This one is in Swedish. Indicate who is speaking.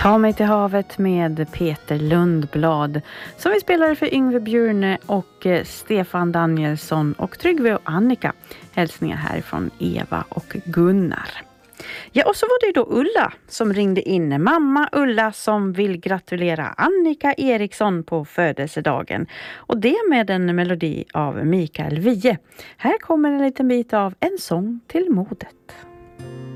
Speaker 1: Ta mig till havet med Peter Lundblad som vi spelade för Yngve Bjurne och Stefan Danielsson och Tryggve och Annika. Hälsningar här från Eva och Gunnar. Ja, och så var det då Ulla som ringde in. Mamma Ulla som vill gratulera Annika Eriksson på födelsedagen. Och det med en melodi av Mikael Wiehe. Här kommer en liten bit av En sång till modet.